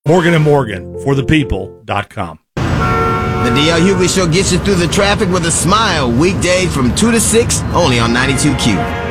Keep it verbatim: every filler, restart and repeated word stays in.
Morgan and Morgan, for the people dot com. The D L Hughley Show gets you through the traffic with a smile. Weekdays from two to six, only on ninety-two Q.